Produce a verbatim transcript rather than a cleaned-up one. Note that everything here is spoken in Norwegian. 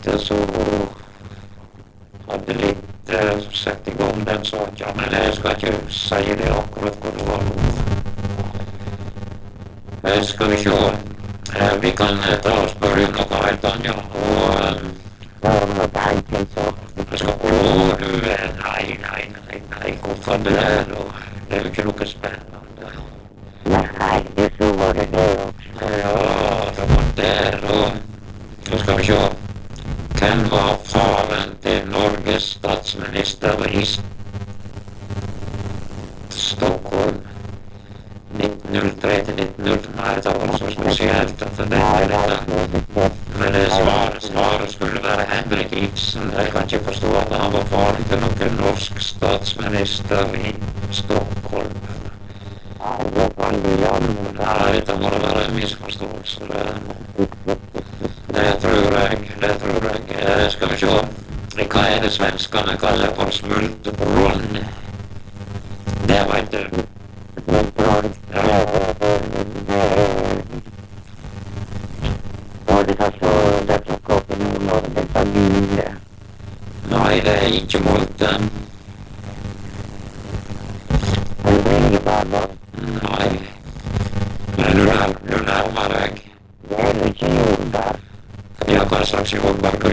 lite så hade lite satt igång den så att ja, men jag ska inte säga det akkurat vad det var. Eh, Ska vi se. Eh, Vi kan eh, ta oss börja noe helt annet. Og eh, Det var noe enkelt så. jeg skal Å, du eh, Nei, nei, nei, nei, hvorfor det der? Og det er jo ikke noe spennende. Nei, det så var det det også. Ja, det var der, og nå skal vi se. Hvem var faren til Norges statsminister i S- Stockholm nitten null tre til nitten null fem? Nei, det var så spesielt at det er dette. Men det svaret, svaret skulle være Henrik Ibsen. Jeg kan ikke forstå at han var faren til noen norsk statsminister i Stockholm. Det var det Jan. Nei, dette må det være en misforståelse. Det, det tror jeg, det tror jeg. Eh, Skal vi se. Hva er det svenskene kaller for smultron? Det vet du. Ja. Og det kanskje det som går på Nord-Norge, det var gule. Nei, det er ikke molten. Det var ingen bare. Nei. Men du nær- du nærmer deg. Det er ikke jordbær. Ja, hva slags jordbær? Hva